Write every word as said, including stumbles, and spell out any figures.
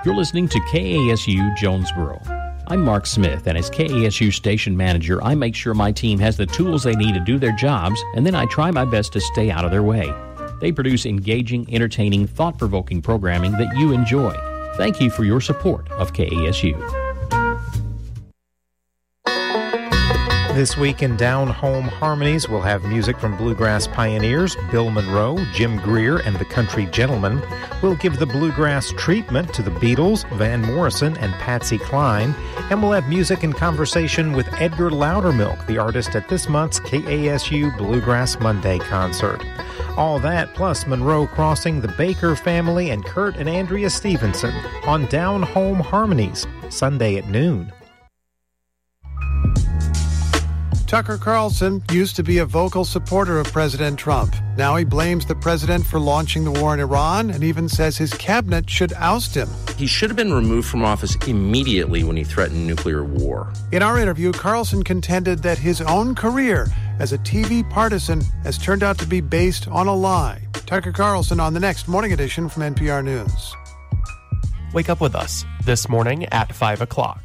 You're listening to K A S U Jonesboro. I'm Mark Smith, and as K A S U station manager, I make sure my team has the tools they need to do their jobs, and then I try my best to stay out of their way. They produce engaging, entertaining, thought-provoking programming that you enjoy. Thank you for your support of K A S U. This week in Down Home Harmonies, we'll have music from bluegrass pioneers Bill Monroe, Jim Greer, and the Country Gentlemen. We'll give the bluegrass treatment to the Beatles, Van Morrison, and Patsy Cline. And we'll have music and conversation with Edgar Loudermilk, the artist at this month's K A S U Bluegrass Monday concert. All that, plus Monroe Crossing, the Baker family, and Kurt and Andrea Stevenson on Down Home Harmonies, Sunday at noon. Tucker Carlson used to be a vocal supporter of President Trump. Now he blames the president for launching the war in Iran and even says his cabinet should oust him. He should have been removed from office immediately when he threatened nuclear war. In our interview, Carlson contended that his own career as a T V partisan has turned out to be based on a lie. Tucker Carlson on the next Morning Edition from N P R News. Wake up with us this morning at five o'clock.